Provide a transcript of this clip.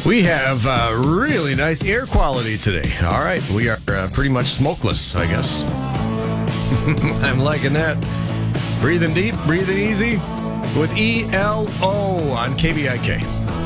We have really nice air quality today. All right, we are pretty much smokeless, I guess. I'm liking that. Breathing deep, breathing easy with ELO on KBIK.